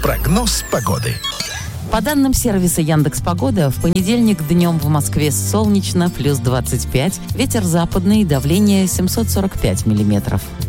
Прогноз погоды. По данным сервиса Яндекс.Погода, в понедельник днем в Москве солнечно, плюс 25, ветер западный, давление 745 миллиметров.